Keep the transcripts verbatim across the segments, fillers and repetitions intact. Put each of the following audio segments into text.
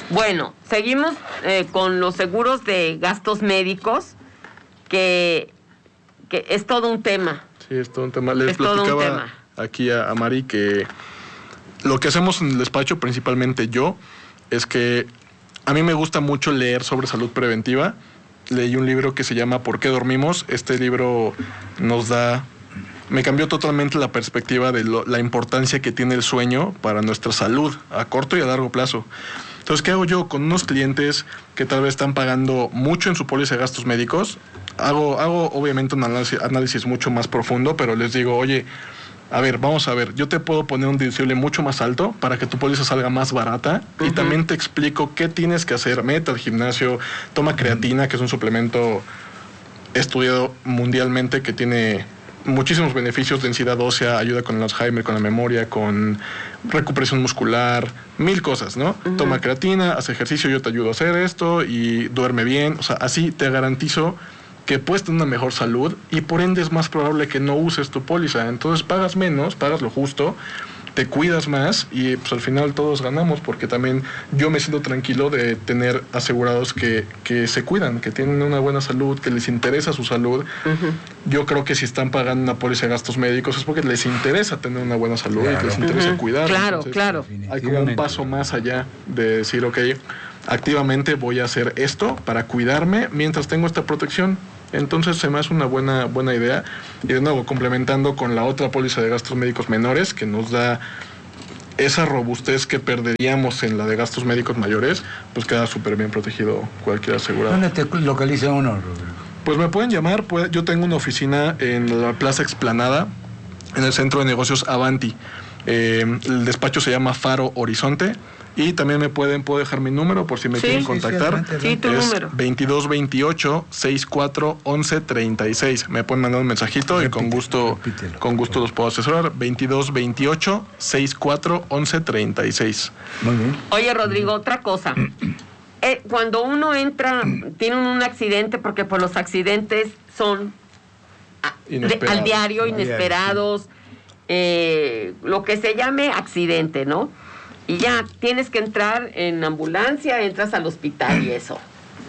Bueno, seguimos eh, con los seguros de gastos médicos, que, que es todo un tema. Sí, es todo un tema. Les es todo un platicaba tema. aquí a, a Mari que lo que hacemos en el despacho, principalmente yo, es que a mí me gusta mucho leer sobre salud preventiva. Leí un libro que se llama ¿Por qué dormimos? Este libro nos da... Me cambió totalmente la perspectiva de lo, la importancia que tiene el sueño para nuestra salud a corto y a largo plazo. Entonces, ¿qué hago yo con unos clientes que tal vez están pagando mucho en su póliza de gastos médicos? Hago, hago obviamente un análisis, análisis mucho más profundo, pero les digo, oye, a ver, vamos a ver, yo te puedo poner un deducible mucho más alto para que tu póliza salga más barata. Uh-huh. Y también te explico qué tienes que hacer. Mete al gimnasio, toma creatina, que es un suplemento estudiado mundialmente que tiene muchísimos beneficios, densidad ósea, ayuda con el Alzheimer, con la memoria, con recuperación muscular, mil cosas, ¿no? Uh-huh. Toma creatina, haz ejercicio, yo te ayudo a hacer esto y duerme bien. O sea, así te garantizo que puedes tener una mejor salud y por ende es más probable que no uses tu póliza. Entonces pagas menos, pagas lo justo, te cuidas más y pues al final todos ganamos, porque también yo me siento tranquilo de tener asegurados que, que se cuidan, que tienen una buena salud, que les interesa su salud. Uh-huh. Yo creo que si están pagando una póliza de gastos médicos es porque les interesa tener una buena salud, claro, y que les interesa uh-huh. cuidar. Claro, Entonces, claro. Hay como un paso más allá de decir, ok, activamente voy a hacer esto para cuidarme mientras tengo esta protección. Entonces se me hace una buena, buena idea. Y de nuevo, complementando con la otra póliza de gastos médicos menores, que nos da esa robustez que perderíamos en la de gastos médicos mayores, pues queda súper bien protegido cualquier asegurado. ¿Dónde te localiza uno, Rodrigo? Pues me pueden llamar, pues, yo tengo una oficina en la Plaza Explanada, en el Centro de Negocios Avanti. Eh, el despacho se llama Faro Horizonte. Y también me pueden, puedo dejar mi número por si me sí, quieren contactar. Sí, sí, tu es número. veintidós veintiocho sesenta y cuatro once treinta y seis. Me pueden mandar un mensajito. Repite, y con gusto, repítelo, con gusto los puedo asesorar. veintidós veintiocho sesenta y cuatro once treinta y seis. Muy bien. Oye, Rodrigo, otra cosa. Eh, cuando uno entra, tiene un accidente, porque pues los accidentes son a, de, al diario, inesperados, sí. eh, lo que se llame accidente, ¿no? Y ya tienes que entrar en ambulancia, entras al hospital y eso.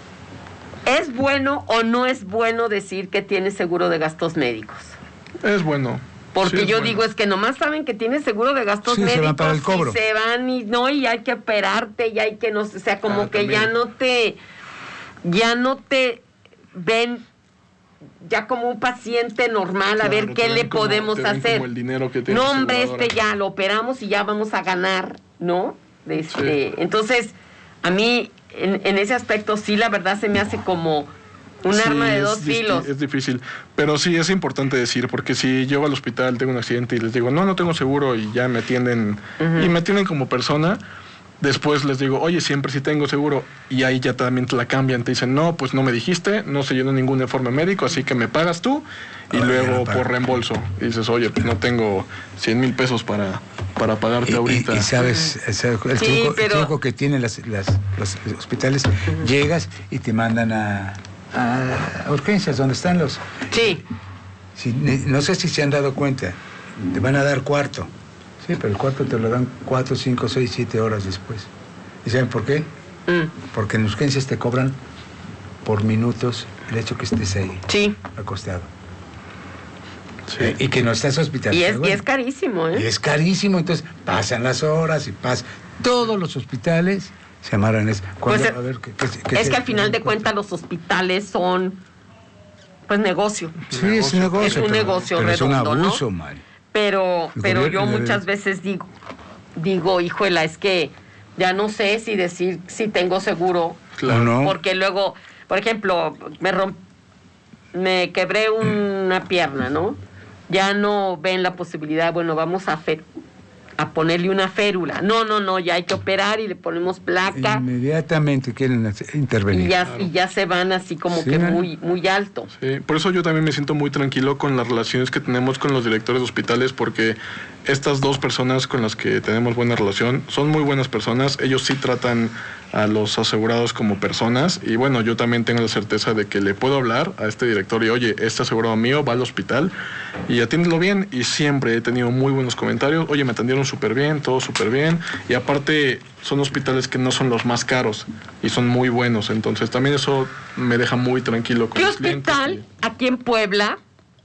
¿Es bueno o no es bueno decir que tienes seguro de gastos médicos? Es bueno. Porque sí, yo bueno. digo, es que nomás saben que tienes seguro de gastos sí, médicos, se van para el cobro. Y se van y no, y hay que operarte, y hay que no, o sea, como ah, que también. ya no te, ya no te ven ya como un paciente normal, claro, a ver qué le como, podemos hacer. Como el dinero que no, hombre, este ya lo operamos y ya vamos a ganar, ¿no? Este, sí. Entonces, a mí, en, en ese aspecto, sí, la verdad se me hace como un sí, arma de dos es, filos. Es difícil, pero sí es importante decir, porque si llego al hospital, tengo un accidente y les digo, no, no tengo seguro, y ya me atienden, uh-huh. y me atienden como persona, después les digo, oye, siempre sí tengo seguro, y ahí ya también te la cambian, te dicen, no, pues no me dijiste, no se llenó ningún informe médico, así que me pagas tú, y oh, luego por reembolso. Y dices, oye, pues no tengo cien mil pesos para, para pagarte y, ahorita. Y, y sabes, el, sí, truco, pero... el truco que tienen las, las, los hospitales, uh-huh. llegas y te mandan a, a urgencias, donde están los... Sí. Si, no sé si se han dado cuenta, te van a dar cuarto. Sí, pero el cuarto te lo dan cuatro, cinco, seis, siete horas después. ¿Y saben por qué? Mm. Porque en urgencias te cobran por minutos el hecho que estés ahí. Sí. Acostado. Sí. Eh, y que no estás hospitalizado. Y es, bueno. y es carísimo, ¿eh? Y es carísimo, entonces pasan las horas y pasan. Todos los hospitales se amarran eso. Pues a ver, ¿qué, qué, qué es que al final de cuentas los hospitales son, pues, negocio. Sí, negocio. es un negocio. Es un pero, negocio pero redondo, es un abuso, ¿no? Mari. Pero, pero yo muchas veces digo, digo, híjola, es que ya no sé si decir si tengo seguro. Claro, no. Porque luego, por ejemplo, me romp, me quebré una pierna, ¿no? Ya no ven la posibilidad, bueno, vamos a fer, a ponerle una férula. No, no, no, ya hay que operar y le ponemos placa. Inmediatamente quieren intervenir. Y ya, claro. y ya se van así como sí, que ¿no? muy, muy alto. Sí, por eso yo también me siento muy tranquilo con las relaciones que tenemos con los directores de hospitales, porque estas dos personas con las que tenemos buena relación son muy buenas personas. Ellos sí tratan a los asegurados como personas. Y bueno, yo también tengo la certeza de que le puedo hablar a este director y, oye, este asegurado mío va al hospital y atiéndelo bien. Y siempre he tenido muy buenos comentarios. Oye, me atendieron súper bien, todo súper bien. Y aparte, son hospitales que no son los más caros y son muy buenos. Entonces, también eso me deja muy tranquilo con ¿Qué los clientes. hospital aquí en Puebla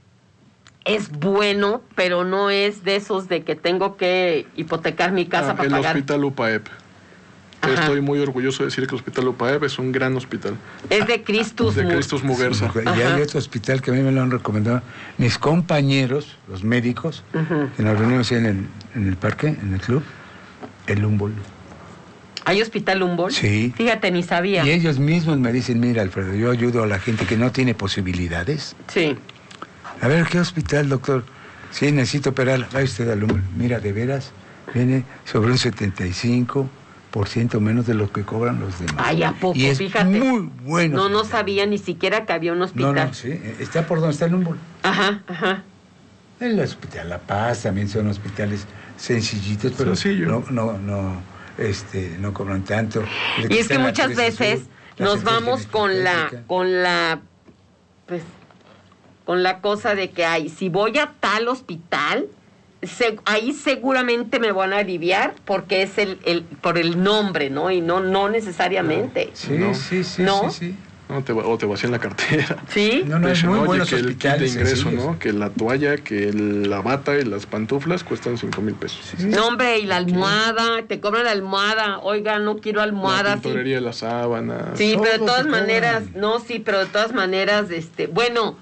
es bueno, pero no es de esos de que tengo que hipotecar mi casa Ah, para el pagar? El Hospital UPAEP. Ajá. Estoy muy orgulloso de decir que el Hospital UPAEP es un gran hospital. Es de Cristus. De Mu- Cristus Muguerza. Sí, y hay otro hospital que a mí me lo han recomendado mis compañeros, los médicos, Ujú. que nos reunimos en el, en el parque, en el club, el Humboldt. ¿Hay hospital Humboldt? Sí. Fíjate, ni sabía. Y ellos mismos me dicen, mira, Alfredo, yo ayudo a la gente que no tiene posibilidades. Sí. A ver, ¿qué hospital, doctor? Sí, necesito operar. Vaya usted al Humboldt. Mira, de veras, viene sobre un setenta y cinco por ciento menos de lo que cobran los demás. Ay, ¿a poco? Y es Fíjate. muy bueno. No, no hospital. sabía ni siquiera que había un No, hospital. no, sí. Está por donde está el Humboldt. Ajá, ajá. El Hospital La Paz también son hospitales sencillitos, pero Sencillo. no, no, no, este, no cobran tanto. Le Y es que quitan la muchas Teresa veces Azul, la nos central vamos con la, genética. con la, pues, con la cosa de que, ay, si voy a tal hospital, se- ahí seguramente me van a aliviar porque es el, el, por el nombre, ¿no? Y no, no necesariamente. Sí, No. sí, sí, ¿No? sí, sí. No, te, va- o te vacían la cartera. ¿Sí? No, no, Te es dicen, muy oye, buenos que el kit de hospitales ingreso, sencillos. ¿no? Que la toalla, que el- la bata y las pantuflas cuestan cinco mil pesos. Sí. No, hombre, y la almohada, te cobran la almohada. Oiga, no quiero La almohada. Sí, tintorería de las sábanas. sí, pero de Todo todas te maneras, cobran. no, sí, pero de todas maneras, este, bueno,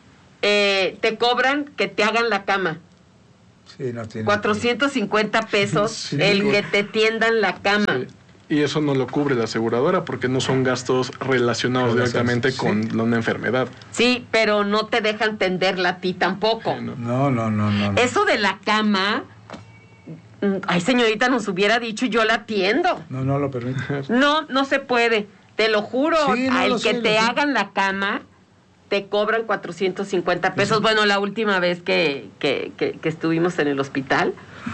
eh, te cobran que te hagan la cama. Sí, no tiene. cuatrocientos cincuenta pesos Sí. el que te tiendan la cama. Sí. Y eso no lo cubre la aseguradora porque no son gastos relacionados Relacionados, directamente sí. con una enfermedad. Sí, pero no te dejan tenderla a ti tampoco. Sí, ¿no? No, no, no, no. no. Eso de la cama, mm, ay señorita, nos hubiera dicho y yo la atiendo. No, no lo permite. No, no se puede. Te lo juro, Sí, no al lo que sé, te lo sé. hagan la cama, te cobran cuatrocientos cincuenta pesos. Bueno, la última vez que, que, que, que estuvimos en el hospital.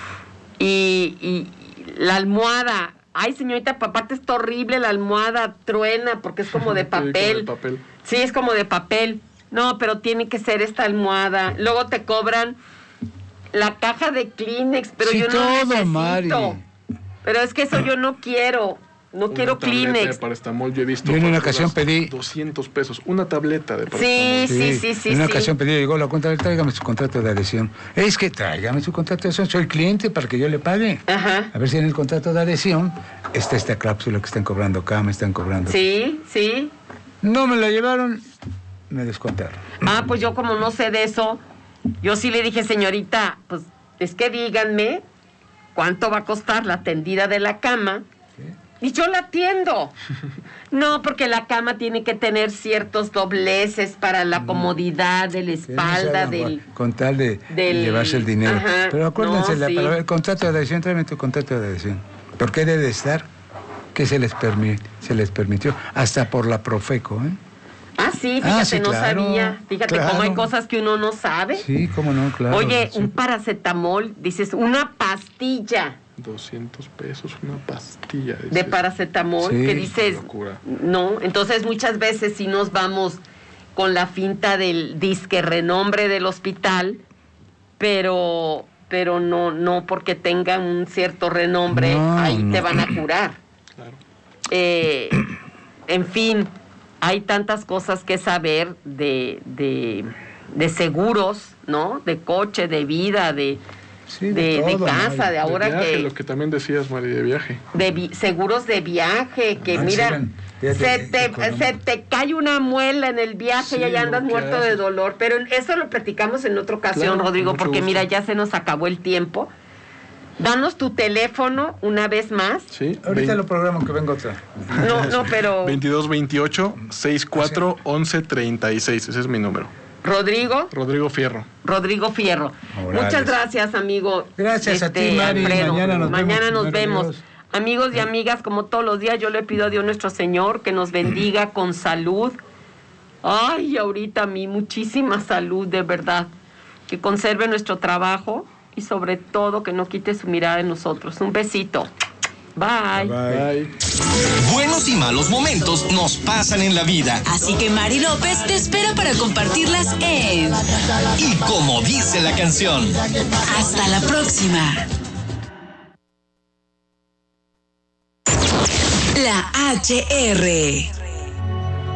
Y, y- y la almohada, ay señorita, aparte está horrible, la almohada truena porque es como de Sí, como papel. de papel. Sí, es como de papel. No, pero tiene que ser esta almohada. Luego te cobran la caja de Kleenex, pero Sí, yo no todo, necesito. Mari. Pero es que eso yo no quiero. No Una quiero tableta de Kleenex. paracetamol, yo he visto Yo en una facturas ocasión pedí- doscientos pesos, una tableta de Sí, paracetamol. sí, sí, sí. En una sí. ocasión pedí, llegó la cuenta, tráigame su contrato de adhesión. Es que tráigame su contrato de adhesión, soy cliente para que yo le pague. Ajá. A ver si en el contrato de adhesión está esta cláusula que están cobrando acá, me están cobrando. Sí, sí. No me la llevaron, me descontaron. Ah, pues yo como no sé de eso, yo sí le dije, señorita, pues es que díganme cuánto va a costar la tendida de la cama. Y yo la atiendo. No, porque la cama tiene que tener ciertos dobleces para la comodidad de la Que no se espalda, hagan, del... con tal de del- llevarse el dinero. Ajá, Pero acuérdense, no, la sí. palabra, el contrato de adhesión, tráeme tu contrato de adhesión. ¿Por qué debe estar? ¿Qué se les, permi se les permitió? Hasta por la Profeco, ¿eh? Ah, sí, fíjate, Ah, sí, no claro, sabía. Fíjate claro. cómo hay cosas que uno no sabe. Sí, cómo no, claro. Oye, sí. un paracetamol, dices, una pastilla doscientos pesos, una pastilla. de dices. paracetamol, Sí, que dices, locura. no, entonces muchas veces sí nos vamos con la finta del disque renombre del hospital, pero pero no no porque tengan un cierto renombre, No, ahí no. te van a curar. Claro. Eh, en fin, hay tantas cosas que saber de, de, de seguros, ¿no? De coche, de vida, de, Sí, de, de todo, casa, Mari. de ahora De viaje, que... lo que también decías, Mari, de viaje. de vi- seguros de viaje, que Antes mira, eran, fíjate, se, eh, te, económicos. se te cae una muela en el viaje Sí, y ya andas ¿no? ¿Qué muerto de haces? dolor, pero eso lo platicamos en otra ocasión, Claro, con Rodrigo, mucho porque gusto. mira, ya se nos acabó el tiempo. Danos tu teléfono una vez más. Sí. Ahorita Vein- lo programo que venga otra. No, no, pero veintidós veintiocho, sesenta y cuatro, once treinta y seis. Ese es mi número. Rodrigo, Rodrigo Fierro. Rodrigo Fierro. Orales. Muchas gracias, amigo. Gracias a ti, Mari. Alfredo. Mañana nos Mañana vemos, nos primero vemos. Dios. Amigos y amigas, como todos los días, yo le pido a Dios nuestro Señor que nos bendiga con salud. Ay, ahorita a mí, muchísima salud, de verdad. Que conserve nuestro trabajo, y sobre todo que no quite su mirada de nosotros. Un besito. Bye. Bye. Bye. Buenos y malos momentos nos pasan en la vida. Así que Mari López te espera para compartirlas en Y como dice la canción. Hasta la próxima. La H R